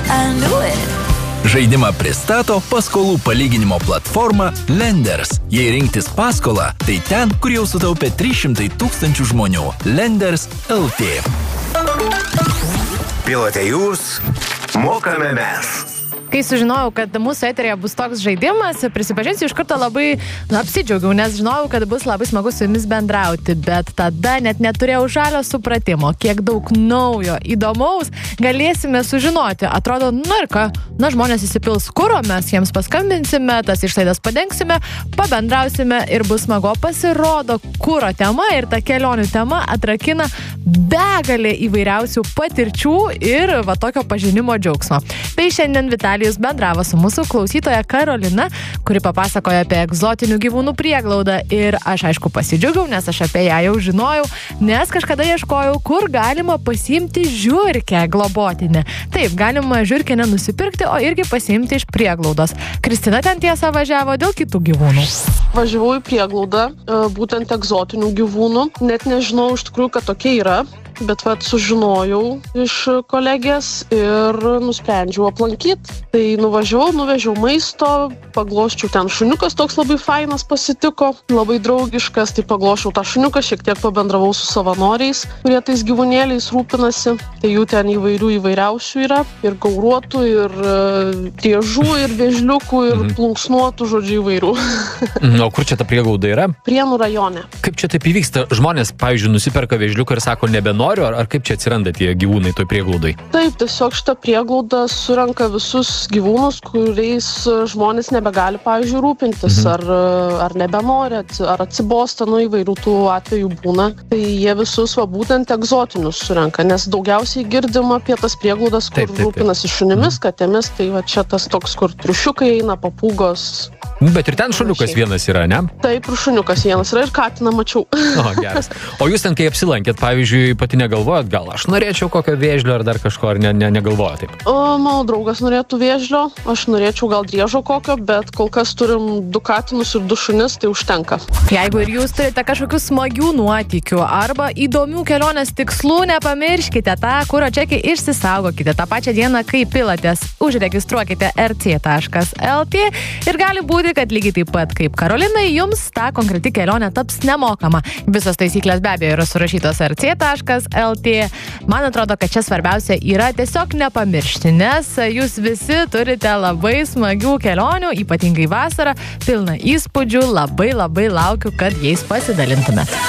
I knew it. Žaidimą pristato paskolų palyginimo platforma Lenders. Jei rinktis paskolą, tai ten, kur jau sutaupė 300 000 žmonių. Lenders LT. Pilote jūs, mokame mes. Kai sužinojau, kad mūsų eterėje bus toks žaidimas, prisipažinsiu, iš karto labai apsidžiaugiau, nes žinojau, kad bus labai smagu su jumis bendrauti, bet tada net neturėjau žalio supratimo, kiek daug naujo, įdomaus galėsime sužinoti. Atrodo, ir ką, žmonės įsipils kuro, mes jiems paskambinsime, tas išlaidas padengsime, pabendrausime ir bus smagu. Pasirodo, kuro tema ir ta kelionių tema atrakina begalė įvairiausių patirčių ir tokio pažinimo džiaugsmo. Tai šiandien Vitalijus bendravo su mūsų klausytoja Karolina, kuri papasakojo apie egzotinių gyvūnų prieglaudą ir aš aišku pasidžiaugiau, nes aš apie ją jau žinojau, nes kažkada ieškojau, kur galima pasiimti žiurkę globotinę. Taip, galima žiurkę nenusipirkti, o irgi pasiimti iš prieglaudos. Kristina ten tiesa važiavo dėl kitų gyvūnų. Važiavau į prieglaudą, būtent egzotinių gyvūnų. Net nežinau iš tikrųjų, kad tokie yra, bet sužinojau iš kolegės ir nusprendžiau aplankyti. Tai nuvežiau maisto, paglosčiau ten šuniukas, toks labai fainas pasitiko, labai draugiškas, tai paglosčiau tą šuniuką, šiek tiek pabendravau su savanoriais, kurie tais gyvūnėliais rūpinasi. Tai jų ten įvairiausių yra, ir gauruotų, ir driežų, ir vėžliukų, ir plunksnuotų, žodžiu, įvairių. O kur čia ta prieglauda yra? Prienų rajone. Kaip čia taip įvyksta? Žmonės, pavyzdžiui, nusiperka vėžliuką ir sako nebenoriu, ar kaip čia atsiranda tie gyvūnai toj prieglaudai? Taip, tiesiog šita prieglauda surenka visus gyvūnus, kuriais žmonės nebegali, pavyzdžiui, rūpintis, ar nebenori, ar atsibosta, įvairių tų atvejų būna. Tai jie visus būtent egzotinius surenka, nes daugiausiai girdim apie tas prieglaudas, kur rūpinasi šunimis, katėmis, tai čia tas toks, kur triušiukai eina, papūgos. Bet ir ten šuniukas vienas yra, ne? Taip, ir šuniukas vienas yra, ir katiną mačiau. Geras. O jūs ten, kai apsilankėt, pavyzdžiui, pati negalvojat, gal aš norėčiau kokio vėžlio ar dar kažko, ar negalvojat taip? Mano draugas norėtų vėžlio, aš norėčiau gal driežo kokio, bet kol kas turim 2 katinus ir 2 šunis, tai užtenka. Jeigu ir jūs turite kažkokių smagių nuotykių arba įdomių kelionės tikslų, nepamirškite tą kuro čekį, išsisaugokite tą pačią dieną, kai pilatės. Užregistruokite rc.lt ir gali būti, kad lygiai taip pat kaip Karolinai, jums ta konkreti kelionė taps nemokama. Visos taisyklės be abejo yra surašytos rc.lt. Man atrodo, kad čia svarbiausia yra tiesiog nepamiršti, nes jūs visi turite labai smagių kelionių, ypatingai vasarą, pilna įspūdžių, labai laukiu, kad jais pasidalintumėt.